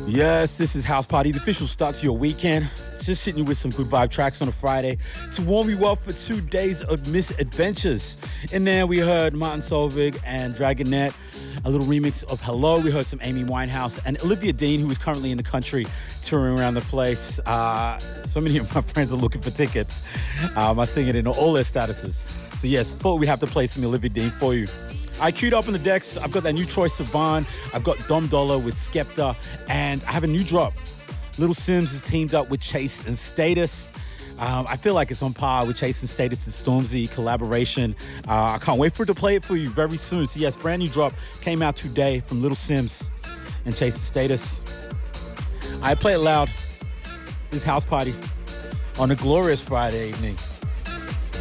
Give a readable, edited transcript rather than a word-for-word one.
Yes, this is House Party, the official start to your weekend. Just hitting you with some good vibe tracks on a Friday to warm you up for 2 days of misadventures. In there, we heard Martin Solveig and Dragonette, a little remix of Hello. We heard some Amy Winehouse and Olivia Dean, who is currently in the country touring around the place. So many of my friends are looking for tickets. I sing it in all their statuses. So yes, thought we'd have to play some Olivia Dean for you. I queued up on the decks. I've got that new Troye Sivan. I've got Dom Dollar with Skepta. And I have a new drop. Little Sims is teamed up with Chase and Status. I feel like it's on par with Chase and Status' Stormzy collaboration. I can't wait for it to play it for you very soon. So yes, brand new drop came out today from Little Sims and Chase and Status. I play it loud. This House Party on a glorious Friday evening.